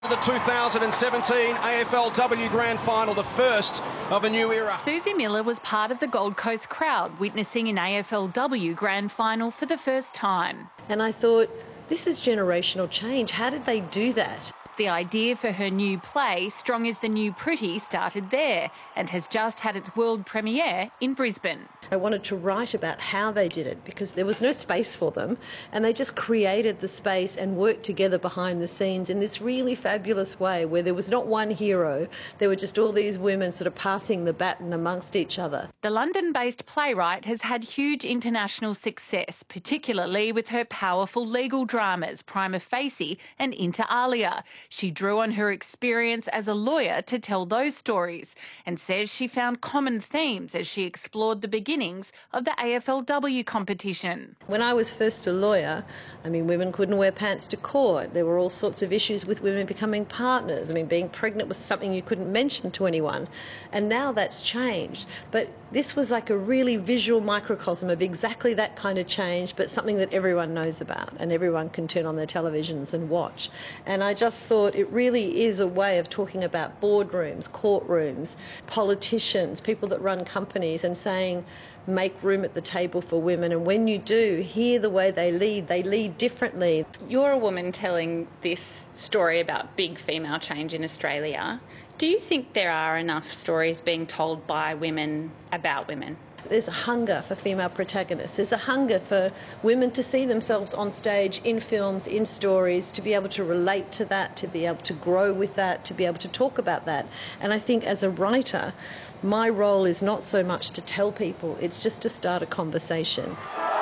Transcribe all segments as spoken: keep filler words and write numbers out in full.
The two thousand seventeen A F L W Grand Final, the first of a new era. Susie Miller was part of the Gold Coast crowd witnessing an A F L W Grand Final for the first time. And I thought, this is generational change. How did they do that? The idea for her new play, Strong is the New Pretty, started there and has just had its world premiere in Brisbane. I wanted to write about how they did it because there was no space for them, and they just created the space and worked together behind the scenes in this really fabulous way where there was not one hero, there were just all these women sort of passing the baton amongst each other. The London-based playwright has had huge international success, particularly with her powerful legal dramas Prima Facie and Inter Alia. She drew on her experience as a lawyer to tell those stories and says she found common themes as she explored the beginnings of the A F L W competition. When I was first a lawyer, I mean, women couldn't wear pants to court. There were all sorts of issues with women becoming partners. I mean, being pregnant was something you couldn't mention to anyone. And now that's changed. But this was like a really visual microcosm of exactly that kind of change, but something that everyone knows about and everyone can turn on their televisions and watch. And I just thought it really is a way of talking about boardrooms, courtrooms, politicians, people that run companies, and saying, make room at the table for women, and when you do, hear the way they lead. They lead differently. You're a woman telling this story about big female change in Australia. Do you think there are enough stories being told by women about women? There's a hunger for female protagonists. There's a hunger for women to see themselves on stage, in films, in stories, to be able to relate to that, to be able to grow with that, to be able to talk about that. And I think as a writer, my role is not so much to tell people, it's just to start a conversation.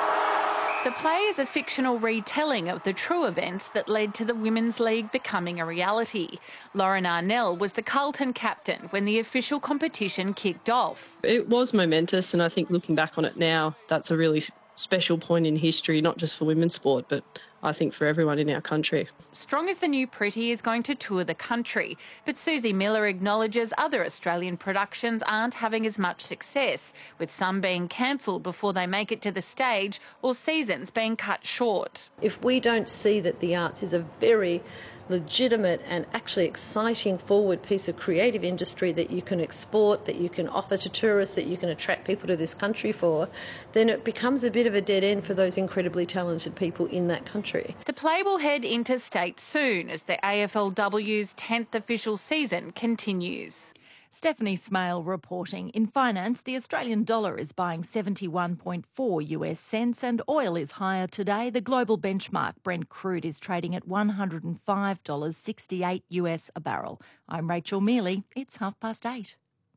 The play is a fictional retelling of the true events that led to the Women's League becoming a reality. Lauren Arnell was the Carlton captain when the official competition kicked off. It was momentous, and I think looking back on it now, that's a really special point in history, not just for women's sport, but I think for everyone in our country. Strong is the New Pretty is going to tour the country, but Susie Miller acknowledges other Australian productions aren't having as much success, with some being cancelled before they make it to the stage or seasons being cut short. If we don't see that the arts is a very legitimate and actually exciting forward piece of creative industry that you can export, that you can offer to tourists, that you can attract people to this country for, then it becomes a bit of a dead end for those incredibly talented people in that country. The play will head interstate soon as the A F L W's tenth official season continues. Stephanie Smale reporting. In finance, the Australian dollar is buying seventy-one point four US cents and oil is higher today. The global benchmark Brent crude is trading at one hundred five dollars sixty-eight US a barrel. I'm Rachel Mealy. It's half past eight.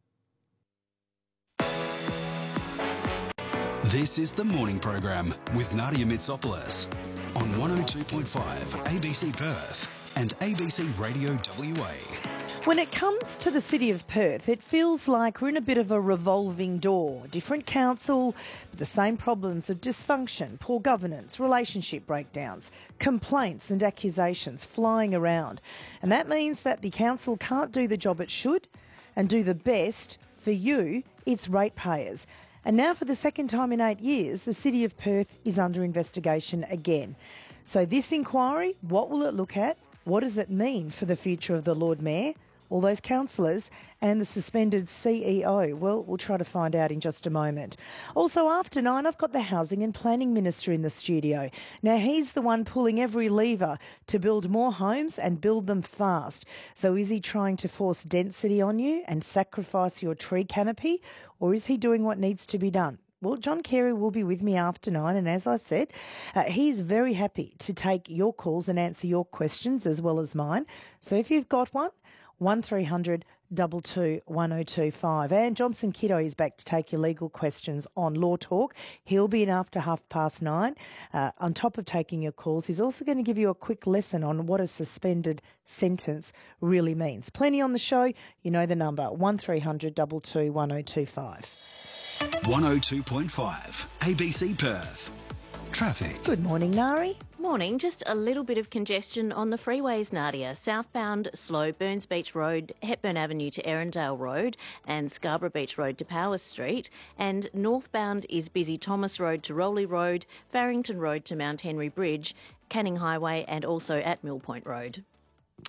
This is the morning program with Nadia Mitsopoulos on one oh two point five A B C Perth and A B C Radio W A. When it comes to the city of Perth, it feels like we're in a bit of a revolving door. Different council, but the same problems of dysfunction, poor governance, relationship breakdowns, complaints and accusations flying around. And that means that the council can't do the job it should and do the best for you, its ratepayers. And now for the second time in eight years, the city of Perth is under investigation again. So this inquiry, what will it look at? What does it mean for the future of the Lord Mayor, all those councillors and the suspended C E O? Well, we'll try to find out in just a moment. Also, after nine, I've got the Housing and Planning Minister in the studio. Now, he's the one pulling every lever to build more homes and build them fast. So is he trying to force density on you and sacrifice your tree canopy, or is he doing what needs to be done? Well, John Carey will be with me after nine, and as I said, uh, he's very happy to take your calls and answer your questions as well as mine. So if you've got one, one three hundred two two one oh two five. And Johnson Kiddo is back to take your legal questions on Law Talk. He'll be in after half past nine. Uh, on top of taking your calls, he's also going to give you a quick lesson on what a suspended sentence really means. Plenty on the show. You know the number, one three hundred two two one oh two five. one oh two point five A B C Perth. Traffic. Good morning, Nari. Morning. Just a little bit of congestion on the freeways, Nadia. Southbound slow, Burns Beach Road, Hepburn Avenue to Erindale Road and Scarborough Beach Road to Powers Street. And northbound is busy, Thomas Road to Rowley Road, Farrington Road to Mount Henry Bridge, Canning Highway and also at Mill Point Road.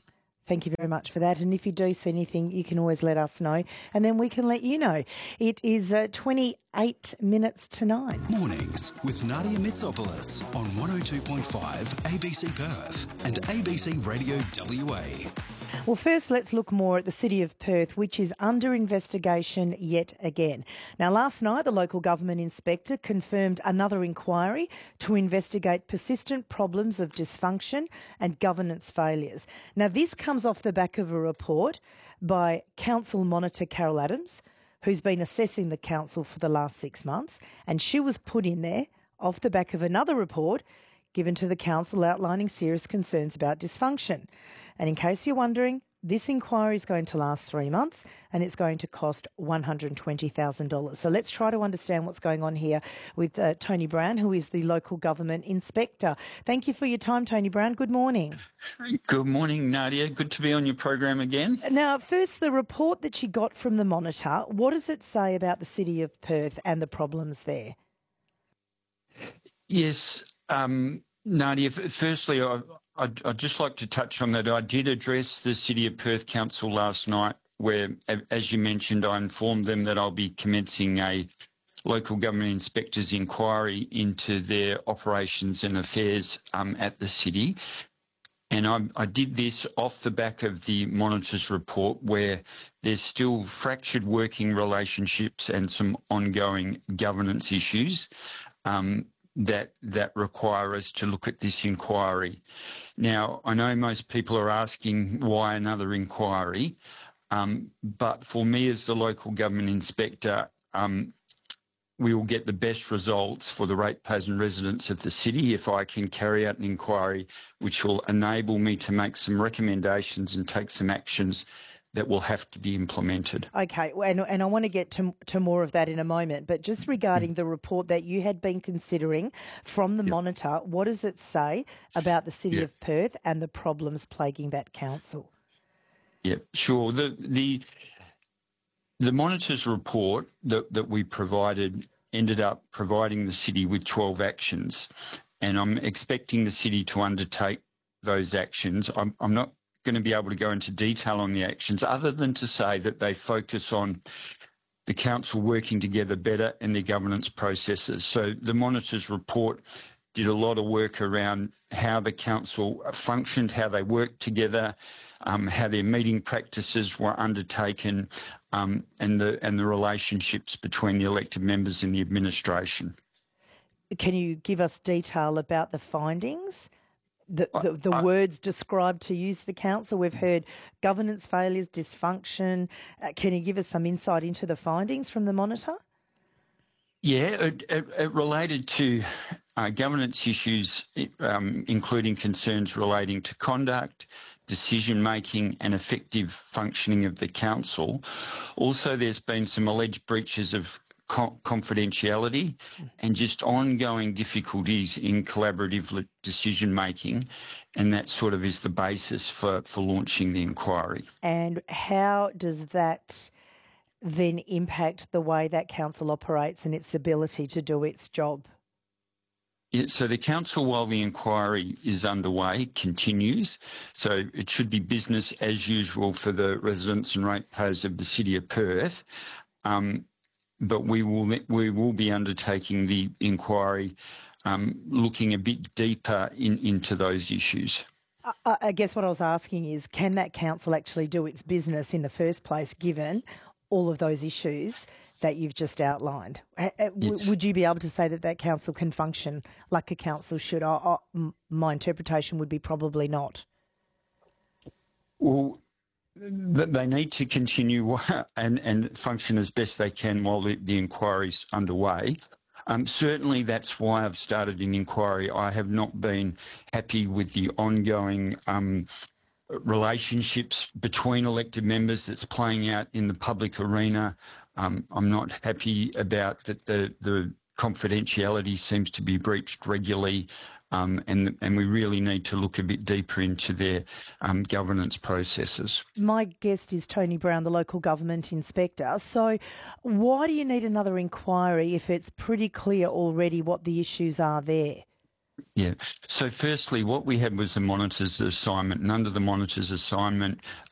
Thank you very much for that. And if you do see anything, you can always let us know and then we can let you know. It is uh, twenty-eight minutes to nine. Mornings with Nadia Mitsopoulos on one oh two point five A B C Perth and A B C Radio W A. Well, first, let's look more at the City of Perth, which is under investigation yet again. Now, last night, the local government inspector confirmed another inquiry to investigate persistent problems of dysfunction and governance failures. Now, this comes off the back of a report by Council Monitor Carol Adams, who's been assessing the council for the last six months, and she was put in there off the back of another report given to the council outlining serious concerns about dysfunction. And in case you're wondering, this inquiry is going to last three months and it's going to cost one hundred twenty thousand dollars. So let's try to understand what's going on here with uh, Tony Brown, who is the local government inspector. Thank you for your time, Tony Brown. Good morning. Good morning, Nadia. Good to be on your program again. Now, first, the report that you got from the Monitor, what does it say about the City of Perth and the problems there? Yes, um, Nadia, firstly, I, I'd, I'd just like to touch on that. I did address the City of Perth Council last night where, as you mentioned, I informed them that I'll be commencing a local government inspectors inquiry into their operations and affairs um, at the city. And I, I did this off the back of the Monitor's report where there's still fractured working relationships and some ongoing governance issues um, that that require us to look at this inquiry. Now, I know most people are asking why another inquiry, um, but for me as the local government inspector, um, we will get the best results for the ratepayers and residents of the city if I can carry out an inquiry which will enable me to make some recommendations and take some actions that will have to be implemented. Okay, and, and I want to get to, to more of that in a moment, but just regarding the report that you had been considering from the yep. Monitor, what does it say about the City yep. of Perth and the problems plaguing that council? Yeah, sure. The the the Monitor's report that, that we provided ended up providing the city with twelve actions, and I'm expecting the city to undertake those actions. I'm, I'm not going to be able to go into detail on the actions other than to say that they focus on the council working together better in their governance processes. So the Monitor's report did a lot of work around how the council functioned, how they worked together, um, how their meeting practices were undertaken, um, and the and the relationships between the elected members and the administration. Can you give us detail about the findings? The, the, the I, words described to use the council? We've heard governance failures, dysfunction. Uh, can you give us some insight into the findings from the Monitor? Yeah, it, it, it related to uh, governance issues, um, including concerns relating to conduct, decision-making and effective functioning of the council. Also, there's been some alleged breaches of confidentiality and just ongoing difficulties in collaborative decision making, and that sort of is the basis for, for launching the inquiry. And how does that then impact the way that council operates and its ability to do its job? Yeah, so the council, while the inquiry is underway, continues. So it should be business as usual for the residents and ratepayers of the City of Perth. Um, But we will we will be undertaking the inquiry, um, looking a bit deeper in, into those issues. I, I guess what I was asking is, can that council actually do its business in the first place, given all of those issues that you've just outlined? Yes. Would you be able to say that that council can function like a council should? I, I, my interpretation would be probably not. Well, they need to continue and, and function as best they can while the, the inquiry's underway. Um, certainly that's why I've started an inquiry. I have not been happy with the ongoing um, relationships between elected members that's playing out in the public arena. Um, I'm not happy about that the, the confidentiality seems to be breached regularly, um, and and we really need to look a bit deeper into their um, governance processes. My guest is Tony Brown, the local government inspector. So why do you need another inquiry if it's pretty clear already what the issues are there? Yeah. So firstly, what we had was the monitor's assignment, and under the monitor's assignment,